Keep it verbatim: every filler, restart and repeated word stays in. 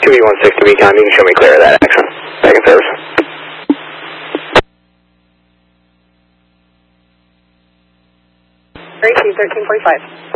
two E one six to Beacon, you can show me clear of that accent. Back in service. thirteen forty-five.